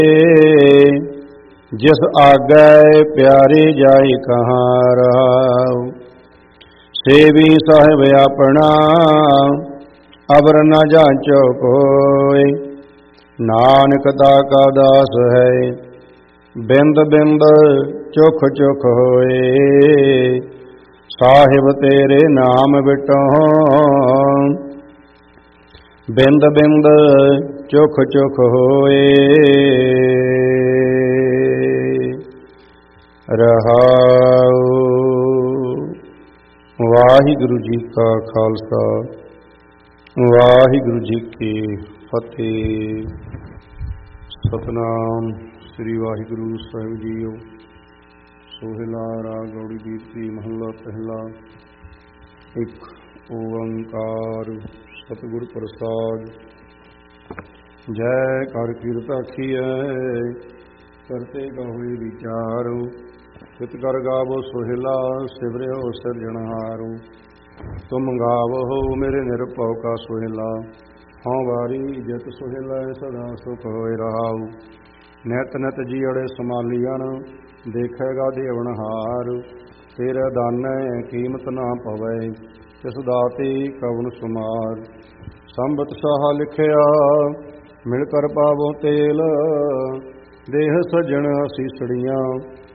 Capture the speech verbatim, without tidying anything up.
जिस आगै प्यारे जाय कहाँ रहाऊ। सेवी साहिब अपना अबर न जांचो कोय, नानक दाका दास है बिंद बिंद चुख चुख होए। साहिब तेरे नाम बिटो बिंद बिंद चुख चुख होए। रहाऊ। वाहिगुरु जी का खालसा वाहिगुरु जी की फतेह। सतनाम श्री वाहिगुरु साहिब जीओ। सोहिला राग गौड़ी गीत महला पहला। एक ओंकार सतगुर प्रसाद। जय कर कीरत आखिए करते गावे विचारो। चित कर गावो सोहिला सिवरियो सिरजनहारो। तुम गावो मेरे निरभव का सोहिला, हाँ वारी जित सोहिला सदा सुख होए रहाऊ। नित नित जीअड़े समालियन देखेगा देवनहार। तेरे दाने कीमत ना पवै तिस दाते कवन सुमार। संबत साहा लिखिया मिल कर पावो तेल, देह सजन असीसड़ियाँ